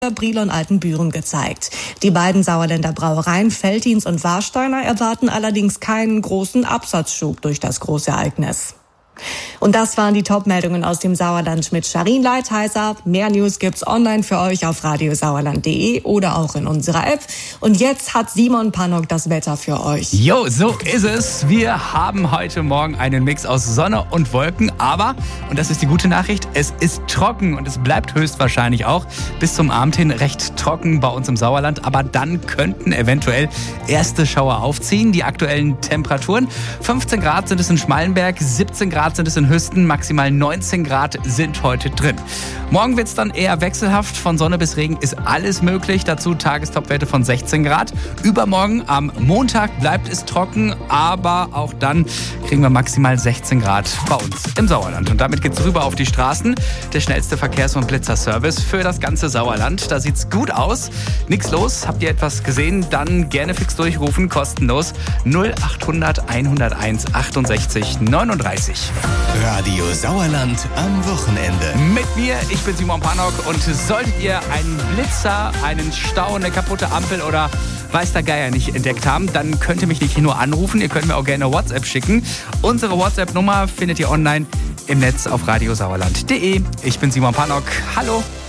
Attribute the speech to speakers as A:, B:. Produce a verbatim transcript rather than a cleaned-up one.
A: Briel und Altenbüren gezeigt. Die beiden Sauerländer Brauereien Veltins und Warsteiner erwarten allerdings keinen großen Absatzschub durch das Großereignis. Und das waren die Top-Meldungen aus dem Sauerland mit Sharin Leitheiser. Mehr News gibt's online für euch auf radiosauerland punkt de oder auch in unserer App. Und jetzt hat Simon Pannock das Wetter für euch.
B: Jo, so ist es. Wir haben heute Morgen einen Mix aus Sonne und Wolken. Aber, und das ist die gute Nachricht, es ist trocken und es bleibt höchstwahrscheinlich auch bis zum Abend hin recht trocken bei uns im Sauerland. Aber dann könnten eventuell erste Schauer aufziehen. Die aktuellen Temperaturen: fünfzehn Grad sind es in Schmallenberg, siebzehn Grad sind es in Hüsten, maximal neunzehn Grad sind heute drin. Morgen wird es dann eher wechselhaft, von Sonne bis Regen ist alles möglich, dazu Tagestopwerte von sechzehn Grad. Übermorgen am Montag bleibt es trocken, aber auch dann kriegen wir maximal sechzehn Grad bei uns im Sauerland. Und damit geht's rüber auf die Straßen. Der schnellste Verkehrs- und Blitzerservice für das ganze Sauerland. Da sieht's gut aus. Nix los. Habt ihr etwas gesehen? Dann gerne fix durchrufen, kostenlos null achthundert einhunderteins achtundsechzig neununddreißig.
C: Radio Sauerland am Wochenende.
B: Mit mir, ich bin Simon Pannock und solltet ihr einen Blitzer, einen Stau, eine kaputte Ampel oder weiß der Geier nicht entdeckt haben, dann könnt ihr mich nicht nur anrufen, ihr könnt mir auch gerne WhatsApp schicken. Unsere WhatsApp-Nummer findet ihr online im Netz auf radiosauerland punkt de. Ich bin Simon Pannock. Hallo.